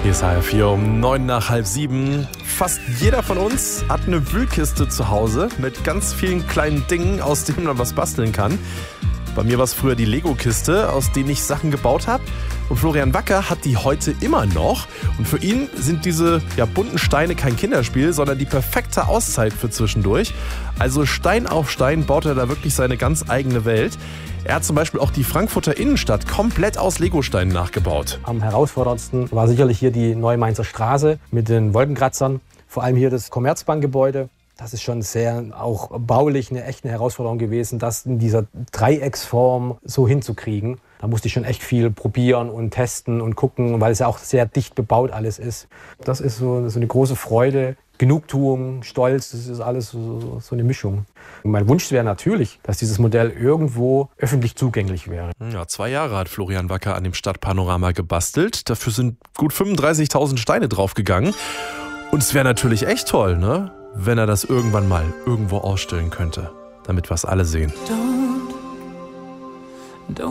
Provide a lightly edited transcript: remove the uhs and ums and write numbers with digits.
Hier ist HR4 um 9 nach halb 7. Fast jeder von uns hat eine Wühlkiste zu Hause mit ganz vielen kleinen Dingen, aus denen man was basteln kann. Bei mir war es früher die Lego-Kiste, aus denen ich Sachen gebaut habe. Und Florian Wacker hat die heute immer noch. Und für ihn sind diese bunten Steine kein Kinderspiel, sondern die perfekte Auszeit für zwischendurch. Also Stein auf Stein baut er da wirklich seine ganz eigene Welt. Er hat zum Beispiel auch die Frankfurter Innenstadt komplett aus Legosteinen nachgebaut. Am herausforderndsten war sicherlich hier die Neue-Mainzer Straße mit den Wolkenkratzern. Vor allem hier das Commerzbankgebäude. Das ist schon sehr auch baulich eine echte Herausforderung gewesen, das in dieser Dreiecksform so hinzukriegen. Da musste ich schon echt viel probieren und testen und gucken, weil es ja auch sehr dicht bebaut alles ist. Das ist so eine große Freude, Genugtuung, Stolz, das ist alles so eine Mischung. Und mein Wunsch wäre natürlich, dass dieses Modell irgendwo öffentlich zugänglich wäre. Ja, 2 Jahre hat Florian Wacker an dem Stadtpanorama gebastelt. Dafür sind gut 35.000 Steine draufgegangen. Und es wäre natürlich echt toll, ne? Wenn er das irgendwann mal irgendwo ausstellen könnte, damit wir es alle sehen.